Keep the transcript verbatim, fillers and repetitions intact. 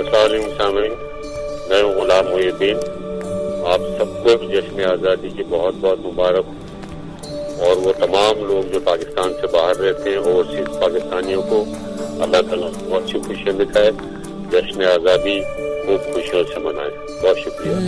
अस्सलाम सामीन, मैं हूं गुलाम मुहिउद्दीन। आप सबको जश्न आज़ादी की बहुत बहुत मुबारक, और वो तमाम लोग जो पाकिस्तान से बाहर रहते हैं ओवरसीज पाकिस्तानियों को अल्लाह ताला बहुत सी खुशियाँ दिखाए। जश्न आज़ादी खूब खुशियों से मनाएं। बहुत शुक्रिया।